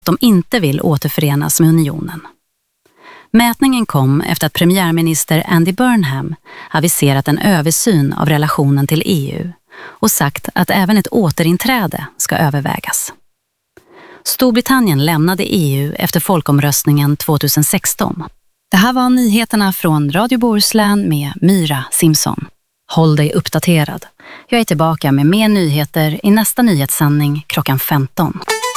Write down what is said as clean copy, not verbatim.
de inte vill återförenas med unionen. Mätningen kom efter att premiärminister Andy Burnham aviserat en översyn av relationen till EU och sagt att även ett återinträde ska övervägas. Storbritannien lämnade EU efter folkomröstningen 2016. Det här var nyheterna från Radio Bohuslän med Myra Simson. Håll dig uppdaterad. Jag är tillbaka med mer nyheter i nästa nyhetssändning klockan 15.